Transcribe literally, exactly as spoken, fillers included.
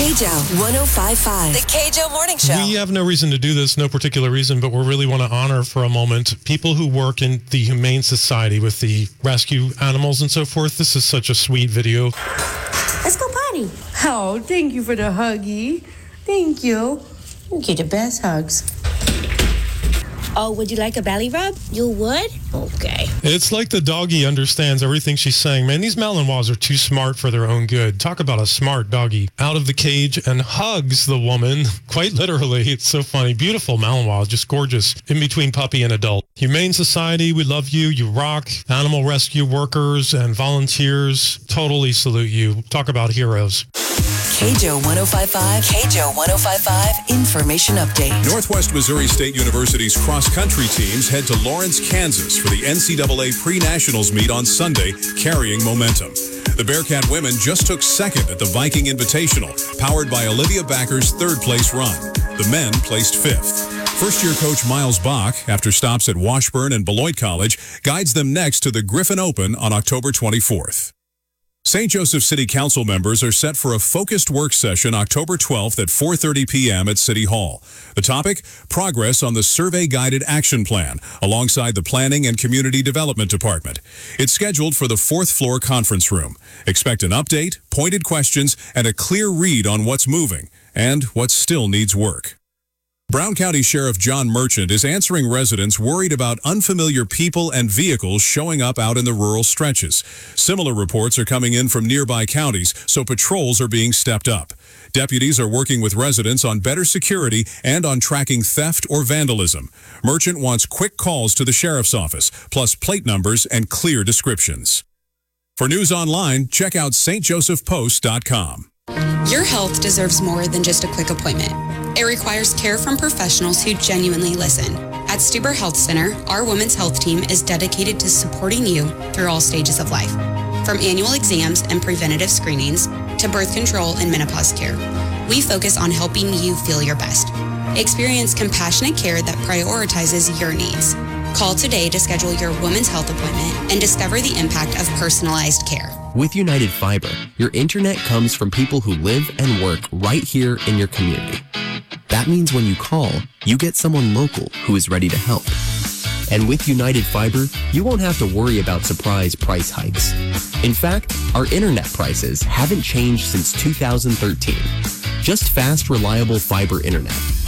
K J O one oh five point five. The K J O Morning Show. We have no reason to do this, no particular reason, but we really want to honor for a moment people who work in the Humane Society with the rescue animals and so forth. This is such a sweet video. Let's go potty. Oh, thank you for the huggy. Thank you. You get the best hugs. Oh, would you like a belly rub? You would? Okay. It's like the doggy understands everything she's saying. Man, these Malinois are too smart for their own good. Talk about a smart doggy. Out of the cage and hugs the woman. Quite literally. It's so funny. Beautiful Malinois. Just gorgeous. In between puppy and adult. Humane Society, we love you. You rock. Animal rescue workers and volunteers. Totally salute you. Talk about heroes. K J O one oh five point five. K J O one oh five point five Information Update. Northwest Missouri State University's cross-country teams head to Lawrence, Kansas for the N C double A Pre-Nationals meet on Sunday, carrying momentum. The Bearcat women just took second at the Viking Invitational, powered by Olivia Backer's third-place run. The men placed fifth. First-year coach Miles Bach, after stops at Washburn and Beloit College, guides them next to the Griffin Open on October twenty-fourth. Saint Joseph City Council members are set for a focused work session October twelfth at four thirty p.m. at City Hall. The topic, progress on the survey-guided action plan, alongside the Planning and Community Development Department. It's scheduled for the fourth floor conference room. Expect an update, pointed questions, and a clear read on what's moving and what still needs work. Brown County Sheriff John Merchant is answering residents worried about unfamiliar people and vehicles showing up out in the rural stretches. Similar reports are coming in from nearby counties, so patrols are being stepped up. Deputies are working with residents on better security and on tracking theft or vandalism. Merchant wants quick calls to the sheriff's office, plus plate numbers and clear descriptions. For news online, check out s t joseph post dot com. Your health deserves more than just a quick appointment. It requires care from professionals who genuinely listen. At Stuber Health Center, our women's health team is dedicated to supporting you through all stages of life. From annual exams and preventative screenings to birth control and menopause care, we focus on helping you feel your best. Experience compassionate care that prioritizes your needs. Call today to schedule your women's health appointment and discover the impact of personalized care. With United Fiber, your internet comes from people who live and work right here in your community. That means when you call, you get someone local who is ready to help. And with United Fiber, you won't have to worry about surprise price hikes. In fact, our internet prices haven't changed since two thousand thirteen. Just fast, reliable fiber internet.